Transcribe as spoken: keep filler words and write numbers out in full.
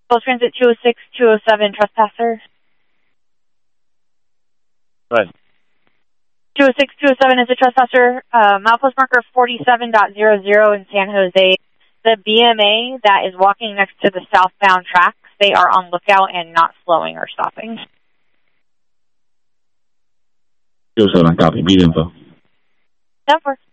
Bell Transit two oh six, two oh seven, trespasser. Go ahead. two oh six, two oh seven is a trespasser. Uh, milepost marker forty-seven point zero zero in San Jose. The B M A that is walking next to the southbound tracks, they are on lookout and not slowing or stopping. two oh seven, copy. Beat info. That works.